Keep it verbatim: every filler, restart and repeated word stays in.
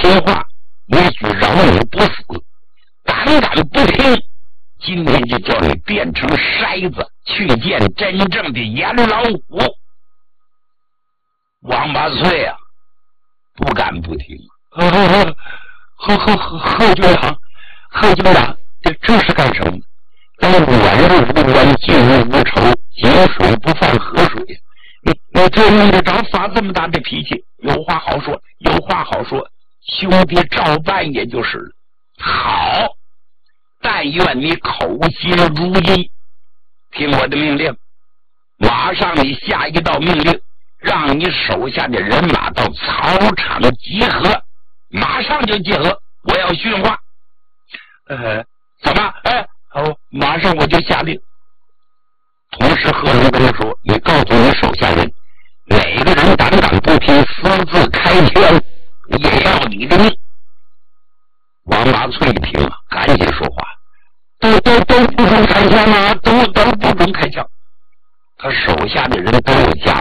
听话，为须饶你不死，胆敢不听，今天就叫你变成筛子，去见真正的阎老虎。王八脆啊，不敢不听。呵呵呵，贺贺贺贺局长，贺局长，这这是干什么？咱们晚日无关，近日无仇，井水不犯河水。你你这用得着发这么大的脾气？有话好说，有话好说，兄弟照办也就是了。好，但愿你口心如一，听我的命令，马上你下一道命令，让你手下的人马到草场集合，马上就集合，我要训话。呃，怎么？哎，好，马上我就下令。同时，贺龙跟他说：“你告诉你手下人，哪个人胆敢不听，私自开枪，也要你的命。”王八脆一听了，赶紧说话：“都都都不准开枪啊！都都不准开枪！”他手下的人都有家